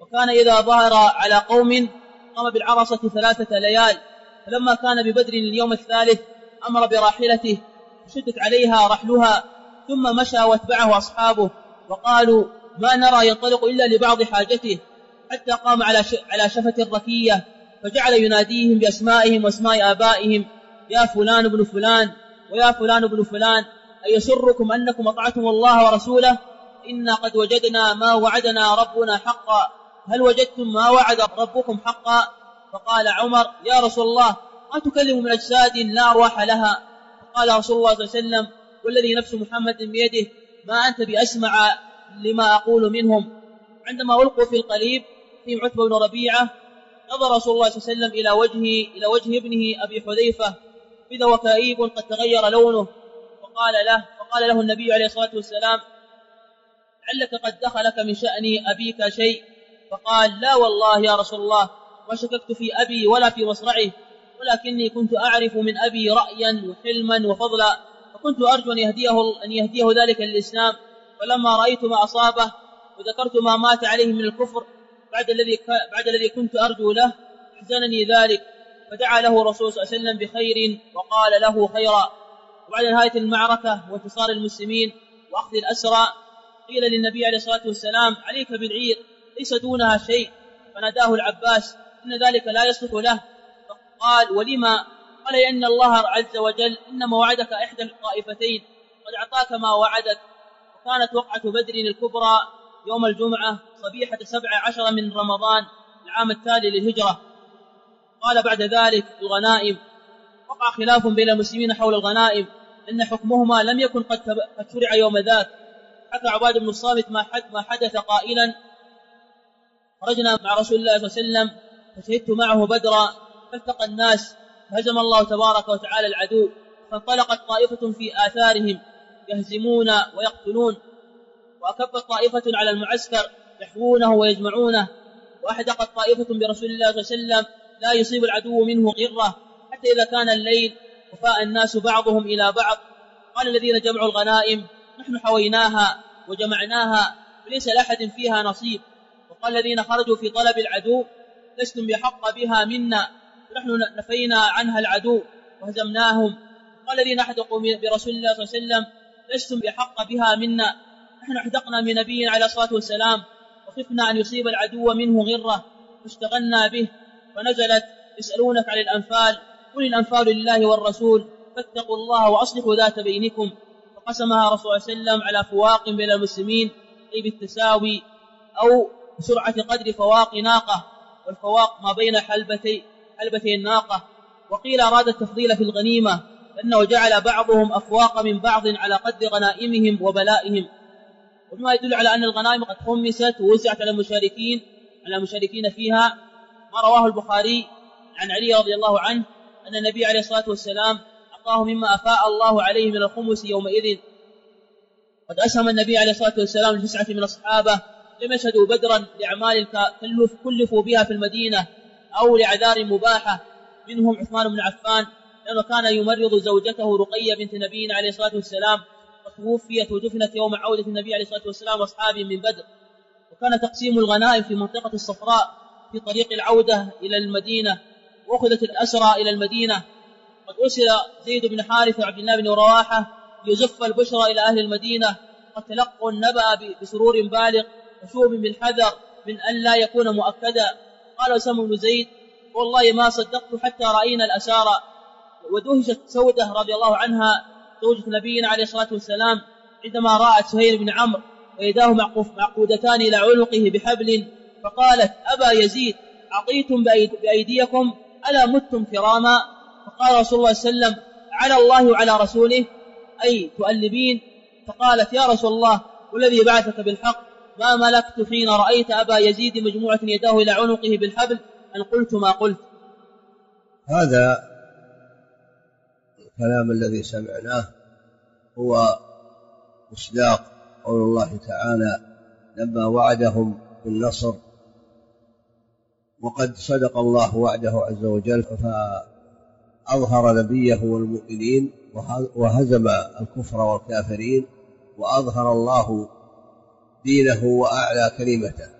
وكان إذا ظهر على قوم قام بالعرصة 3 ليال، فلما كان ببدر اليوم الثالث أمر براحلته فشدت عليها رحلها، ثم مشى واتبعه أصحابه وقالوا ما نرى ينطلق إلا لبعض حاجته، حتى قام على شفة ركية فجعل يناديهم بأسمائهم واسماء آبائهم: يا فلان بن فلان ويا فلان بن فلان، أيسركم أنكم أطعتم الله ورسوله؟ إنا قد وجدنا ما وعدنا ربنا حقا، هل وجدتم ما وعد ربكم حقا؟ فقال عمر: يا رسول الله ما تكلم من أجساد لا أرواح لها. فقال رسول الله صلى الله عليه وسلم: والذي نفس محمد بيده ما أنت بأسمع لما أقول منهم. عندما ألقوا في القليب فيهم عتبة بن ربيعة، نظر رسول الله صلى الله عليه وسلم إلى وجه ابنه أبي حذيفة إذا وكئيب قد تغير لونه، فقال له النبي عليه الصلاة والسلام: لعلك قد دخلك من شأن أبيك شيء. فقال: لا والله يا رسول الله، ما شككت في أبي ولا في مصرعه، ولكني كنت أعرف من أبي رأيا وحلما وفضلا، فكنت أرجو أن يهديه ذلك للإسلام. فلما رأيت ما أصابه وذكرت ما مات عليه من الكفر بعد الذي كنت أرجو له أحزنني ذلك، فدعا له الرسول صلى الله عليه وسلم بخير وقال له خيرا. وبعد نهاية المعركة وانتصار المسلمين وأخذ الأسرى قيل للنبي عليه الصلاة والسلام: عليك بالعير ليس دونها شيء. فناداه العباس: إن ذلك لا يصلح له. فقال: ولما؟ قال: لأن الله عز وجل إنما وعدك إحدى الطائفتين قد أعطاك ما وعدك. وكانت وقعة بدر الكبرى يوم الجمعة صبيحة 17 من رمضان العام التالي للهجرة. قال بعد ذلك: الغنائم. وقع خلاف بين المسلمين حول الغنائم، إن حكمهما لم يكن قد شرع يوم ذاك. حكى عباد بن الصامت ما حدث قائلا: خرجنا مع رسول الله صلى الله عليه وسلم فشهدت معه بدرا، فالتقى الناس فهزم الله تبارك وتعالى العدو، فانطلقت طائفة في آثارهم يهزمون ويقتلون، وأكبت طائفة على المعسكر يحوونه ويجمعونه، وأحدقت طائفة برسول الله صلى الله عليه وسلم لا يصيب العدو منه غرة، حتى إذا كان الليل وفاء الناس بعضهم إلى بعض قال الذين جمعوا الغنائم: نحن حويناها وجمعناها وليس لأحد فيها نصيب. وقال الذين خرجوا في طلب العدو: لستم بحق بها منا، ونحن نفينا عنها العدو وهزمناهم. وقال الذين احدقوا برسول الله صلى الله عليه وسلم: لستم بحق بها منا، نحن احدقنا من نبي عليه الصلاة والسلام وخفنا أن يصيب العدو منه غرة فاشتغلنا به. فنزلت: يسألونك عن الأنفال، قل الأنفال لله والرسول فاتقوا الله وأصلحوا ذات بينكم. فقسمها رسول الله صلى الله عليه وسلم على فواق بين المسلمين، أي بالتساوي أو بسرعة قدر فواق ناقة، والفواق ما بين حلبتي الناقة. وقيل أراد التفضيل في الغنيمة، لأنه جعل بعضهم أفواق من بعض على قدر غنائمهم وبلائهم. وما يدل على أن الغنائم قد خمست ووزعت على المشاركين فيها ما رواه البخاري عن علي رضي الله عنه أن النبي عليه الصلاة والسلام أعطاه مما أفاء الله عليه من الخمس يومئذ. قد أسهم النبي عليه الصلاة والسلام ل9 من الصحابة لم يشهدوا بدرا لأعمال كلفوا بها في المدينة أو لعذار مباحة، منهم عثمان بن عفان، لأنه كان يمرض زوجته رقية بنت نبينا عليه الصلاة والسلام، وتوفيت ودفنت يوم عودة النبي عليه الصلاة والسلام وأصحابه من بدر. وكان تقسيم الغنائم في منطقة الصفراء في طريق العودة إلى المدينة، وأخذت الأسرى إلى المدينة. قد أرسل زيد بن حارثة وعبد الله بن رواحة ليزف البشرى إلى أهل المدينة، قد تلقوا النبأ بسرور بالغ وشوب بالحذر من أن لا يكون مؤكدا. قال أسامة بن زيد: والله ما صدقت حتى رأينا الأسارى. ودهشت سودة رضي الله عنها زوجة نبينا عليه الصلاة والسلام عندما رأت سهيل بن عمرو ويداه معقودتان إلى عنقه بحبل، فقالت: أبا يزيد، عقيتم بأيديكم ألا متم كراما؟ فقال رسول الله صلى الله عليه وسلم: على الله وعلى رسوله، أي تؤلبين؟ فقالت: يا رسول الله والذي بعثك بالحق ما ملكت حين رأيت أبا يزيد مجموعة يداه إلى عنقه بالحبل أن قلت ما قلت. هذا الكلام الذي سمعناه هو مصداق قول الله تعالى لما وعدهم بالنصر، وقد صدق الله وعده عز وجل فأظهر نبيه والمؤمنين وهزم الكفر والكافرين، وأظهر الله دينه وأعلى كلمته.